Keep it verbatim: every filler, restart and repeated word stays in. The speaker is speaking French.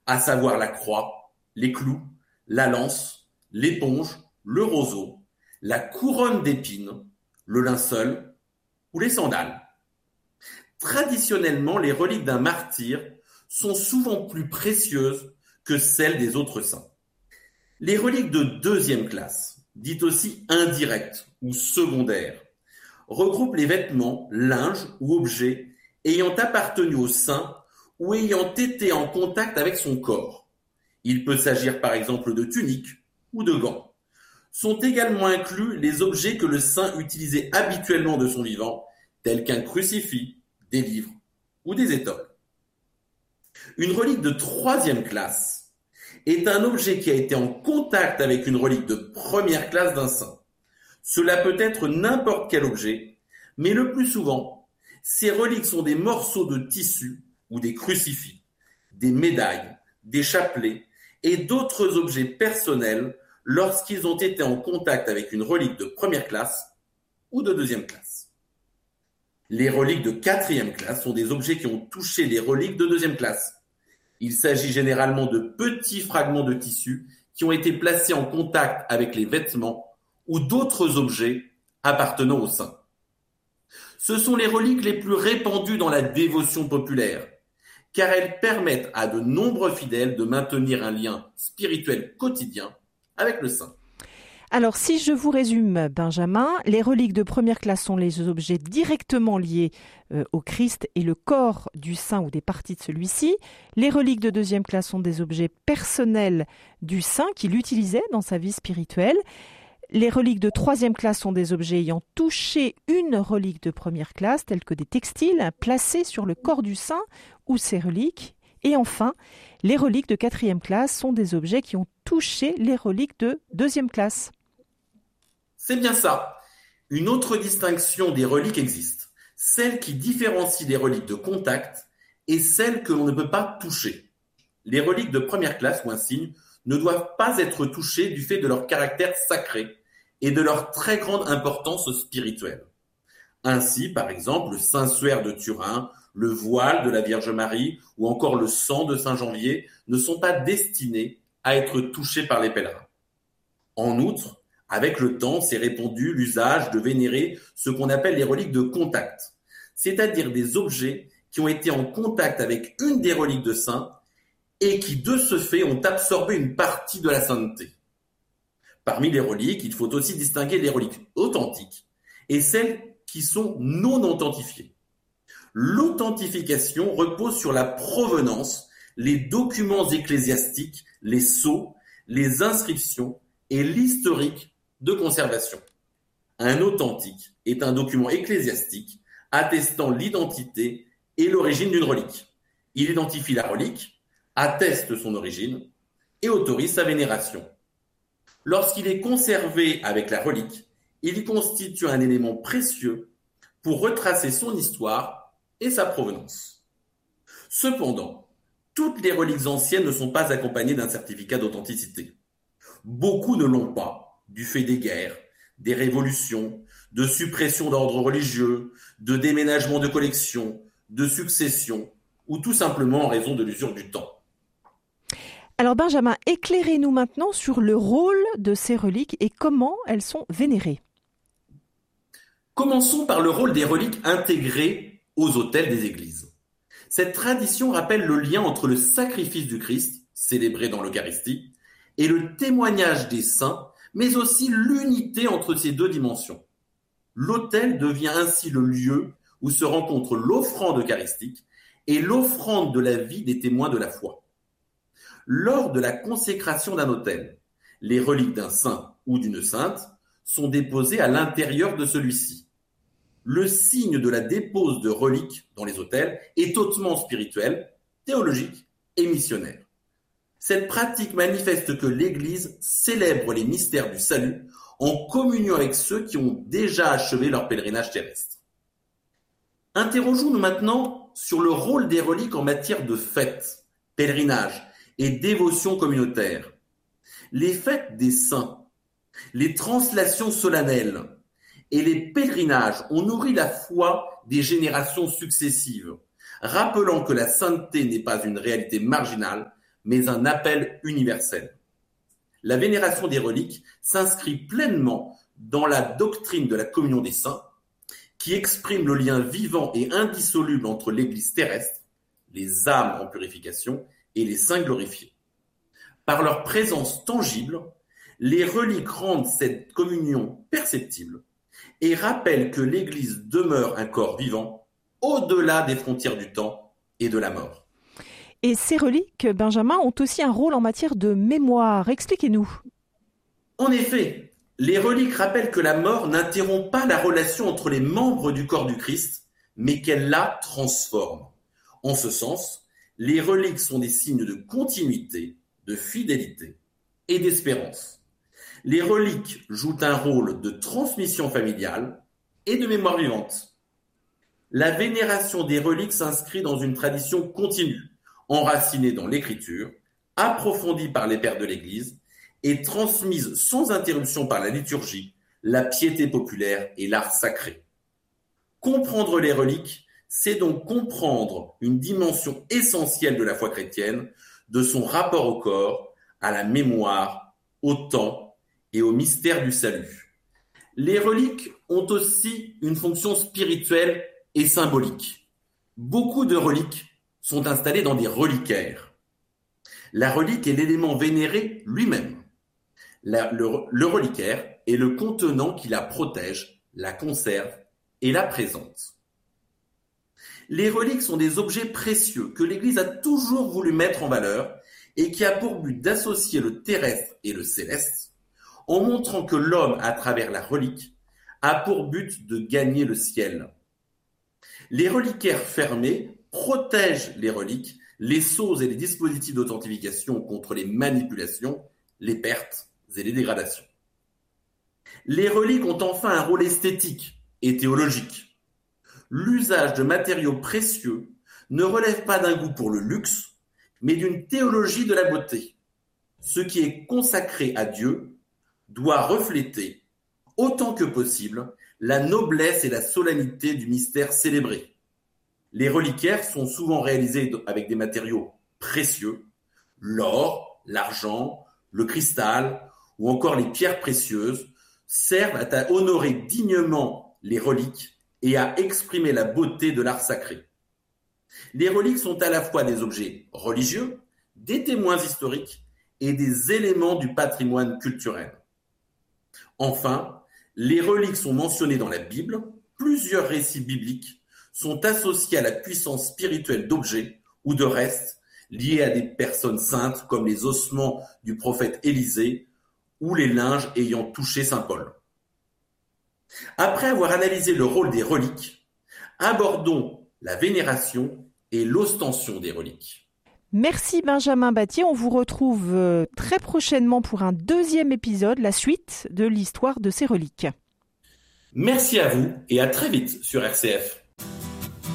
à savoir la croix, les clous, la lance, l'éponge, le roseau, la couronne d'épines, le linceul ou les sandales. Traditionnellement, les reliques d'un martyr sont souvent plus précieuses que celles des autres saints. Les reliques de deuxième classe, dites aussi indirectes ou secondaires, regroupent les vêtements, linges ou objets ayant appartenu au saint ou ayant été en contact avec son corps. Il peut s'agir par exemple de tuniques ou de gants. Sont également inclus les objets que le saint utilisait habituellement de son vivant, tels qu'un crucifix, des livres ou des étoles. Une relique de troisième classe est un objet qui a été en contact avec une relique de première classe d'un saint. Cela peut être n'importe quel objet, mais le plus souvent, ces reliques sont des morceaux de tissu ou des crucifix, des médailles, des chapelets et d'autres objets personnels lorsqu'ils ont été en contact avec une relique de première classe ou de deuxième classe. Les reliques de quatrième classe sont des objets qui ont touché les reliques de deuxième classe. Il s'agit généralement de petits fragments de tissu qui ont été placés en contact avec les vêtements ou d'autres objets appartenant au saint. Ce sont les reliques les plus répandues dans la dévotion populaire, car elles permettent à de nombreux fidèles de maintenir un lien spirituel quotidien avec le saint. Alors, si je vous résume, Benjamin, les reliques de première classe sont les objets directement liés euh, au Christ et le corps du saint ou des parties de celui-ci. Les reliques de deuxième classe sont des objets personnels du saint qu'il utilisait dans sa vie spirituelle. Les reliques de troisième classe sont des objets ayant touché une relique de première classe, tels que des textiles placés sur le corps du saint ou ses reliques. Et enfin, les reliques de quatrième classe sont des objets qui ont touché les reliques de deuxième classe. C'est bien ça. Une autre distinction des reliques existe, celle qui différencie les reliques de contact et celles que l'on ne peut pas toucher. Les reliques de première classe ou insignes ne doivent pas être touchées du fait de leur caractère sacré et de leur très grande importance spirituelle. Ainsi, par exemple, le Saint-Suaire de Turin, le voile de la Vierge Marie ou encore le sang de Saint-Janvier ne sont pas destinés à être touchés par les pèlerins. En outre, avec le temps, s'est répandu l'usage de vénérer ce qu'on appelle les reliques de contact, c'est-à-dire des objets qui ont été en contact avec une des reliques de saint et qui, de ce fait, ont absorbé une partie de la sainteté. Parmi les reliques, il faut aussi distinguer les reliques authentiques et celles qui sont non authentifiées. L'authentification repose sur la provenance, les documents ecclésiastiques, les sceaux, les inscriptions et l'historique de conservation. Un authentique est un document ecclésiastique attestant l'identité et l'origine d'une relique. Il identifie la relique, atteste son origine et autorise sa vénération. Lorsqu'il est conservé avec la relique, il constitue un élément précieux pour retracer son histoire et sa provenance. Cependant, toutes les reliques anciennes ne sont pas accompagnées d'un certificat d'authenticité. Beaucoup ne l'ont pas, du fait des guerres, des révolutions, de suppression d'ordres religieux, de déménagement de collections, de successions, ou tout simplement en raison de l'usure du temps. Alors Benjamin, éclairez-nous maintenant sur le rôle de ces reliques et comment elles sont vénérées. Commençons par le rôle des reliques intégrées aux autels des églises. Cette tradition rappelle le lien entre le sacrifice du Christ, célébré dans l'Eucharistie, et le témoignage des saints, mais aussi l'unité entre ces deux dimensions. L'autel devient ainsi le lieu où se rencontre l'offrande eucharistique et l'offrande de la vie des témoins de la foi. Lors de la consécration d'un autel, les reliques d'un saint ou d'une sainte sont déposées à l'intérieur de celui-ci. Le signe de la dépose de reliques dans les autels est hautement spirituel, théologique et missionnaire. Cette pratique manifeste que l'Église célèbre les mystères du salut en communion avec ceux qui ont déjà achevé leur pèlerinage terrestre. Interrogeons-nous maintenant sur le rôle des reliques en matière de fêtes, pèlerinage et dévotion communautaire. Les fêtes des saints, les translations solennelles et les pèlerinages ont nourri la foi des générations successives, rappelant que la sainteté n'est pas une réalité marginale, mais un appel universel. La vénération des reliques s'inscrit pleinement dans la doctrine de la communion des saints, qui exprime le lien vivant et indissoluble entre l'Église terrestre, les âmes en purification et les saints glorifiés. Par leur présence tangible, les reliques rendent cette communion perceptible et rappellent que l'Église demeure un corps vivant au-delà des frontières du temps et de la mort. Et ces reliques, Benjamin, ont aussi un rôle en matière de mémoire. Expliquez-nous. En effet, les reliques rappellent que la mort n'interrompt pas la relation entre les membres du corps du Christ, mais qu'elle la transforme. En ce sens, les reliques sont des signes de continuité, de fidélité et d'espérance. Les reliques jouent un rôle de transmission familiale et de mémoire vivante. La vénération des reliques s'inscrit dans une tradition continue, enracinée dans l'Écriture, approfondie par les pères de l'Église et transmise sans interruption par la liturgie, la piété populaire et l'art sacré. Comprendre les reliques, c'est donc comprendre une dimension essentielle de la foi chrétienne, de son rapport au corps, à la mémoire, au temps et au mystère du salut. Les reliques ont aussi une fonction spirituelle et symbolique. Beaucoup de reliques sont installées dans des reliquaires. La relique est l'élément vénéré lui-même. La, le, le reliquaire est le contenant qui la protège, la conserve et la présente. Les reliques sont des objets précieux que l'Église a toujours voulu mettre en valeur et qui a pour but d'associer le terrestre et le céleste, en montrant que l'homme, à travers la relique, a pour but de gagner le ciel. Les reliquaires fermés protègent les reliques, les sceaux et les dispositifs d'authentification contre les manipulations, les pertes et les dégradations. Les reliques ont enfin un rôle esthétique et théologique. L'usage de matériaux précieux ne relève pas d'un goût pour le luxe, mais d'une théologie de la beauté. Ce qui est consacré à Dieu doit refléter, autant que possible, la noblesse et la solennité du mystère célébré. Les reliquaires sont souvent réalisés avec des matériaux précieux, l'or, l'argent, le cristal ou encore les pierres précieuses servent à honorer dignement les reliques et à exprimer la beauté de l'art sacré. Les reliques sont à la fois des objets religieux, des témoins historiques et des éléments du patrimoine culturel. Enfin, les reliques sont mentionnées dans la Bible. Plusieurs récits bibliques sont associés à la puissance spirituelle d'objets ou de restes liés à des personnes saintes comme les ossements du prophète Élisée ou les linges ayant touché saint Paul. Après avoir analysé le rôle des reliques, abordons la vénération et l'ostension des reliques. Merci Benjamin Battier, on vous retrouve très prochainement pour un deuxième épisode, la suite de l'histoire de ces reliques. Merci à vous et à très vite sur R C F.